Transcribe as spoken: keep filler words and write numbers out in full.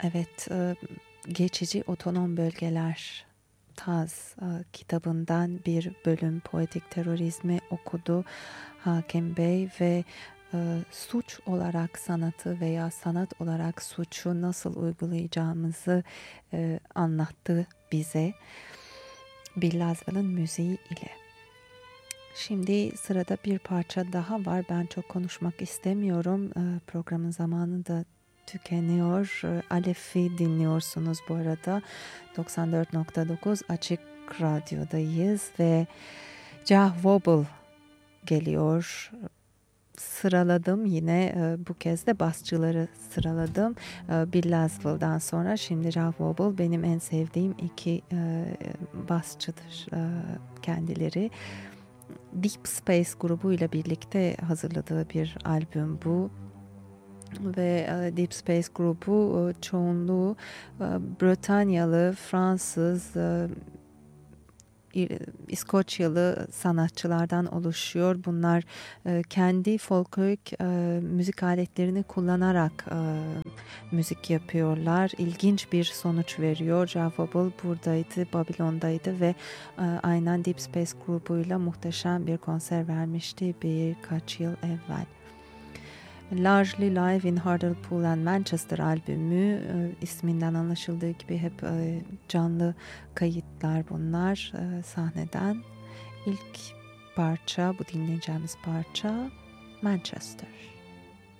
Evet, e, Geçici Otonom Bölgeler Taz e, kitabından bir bölüm poetik terörizmi okudu Hakim Bey ve e, suç olarak sanatı veya sanat olarak suçu nasıl uygulayacağımızı e, anlattı bize Bill Laswell'ın müziği ile. Şimdi sırada bir parça daha var. Ben çok konuşmak istemiyorum. E, programın zamanı da tükeniyor. E, Alef'i dinliyorsunuz bu arada. doksan dört nokta dokuz Açık Radyo'dayız ve Jah Wobble geliyor. Sıraladım yine e, bu kez de basçıları sıraladım. E, Bill Laswell'dan sonra şimdi Jah Wobble benim en sevdiğim iki e, basçıdır e, kendileri. Deep Space grubuyla birlikte hazırladığı bir albüm bu ve e, Deep Space grubu e, çoğunluğu e, Bretanyalı, Fransız, e, İskoçyalı sanatçılardan oluşuyor. Bunlar e, kendi folklorik e, müzik aletlerini kullanarak e, müzik yapıyorlar. İlginç bir sonuç veriyor. Jah Wobble buradaydı, Babilon'daydı ve e, aynen Deep Space grubuyla muhteşem bir konser vermişti birkaç yıl evvel. Largely Live in Hartlepool and Manchester albümü e, isminden anlaşıldığı gibi hep e, canlı kayıtlar bunlar e, sahneden. İlk parça, bu dinleyeceğimiz parça Manchester.